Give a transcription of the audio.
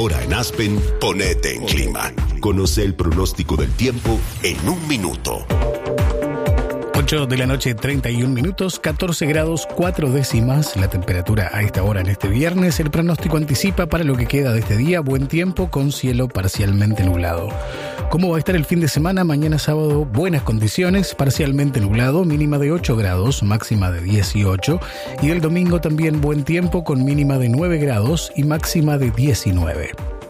Ahora en Aspen, ponete en clima. Conoce el pronóstico del tiempo en un minuto. 8 de la noche, 31 minutos, 14 grados, 4 décimas la temperatura a esta hora en este viernes. El pronóstico anticipa para lo que queda de este día buen tiempo con cielo parcialmente nublado. ¿Cómo va a estar el fin de semana? Mañana sábado, buenas condiciones, parcialmente nublado, mínima de 8 grados, máxima de 18. Y el domingo también buen tiempo con mínima de 9 grados y máxima de 19.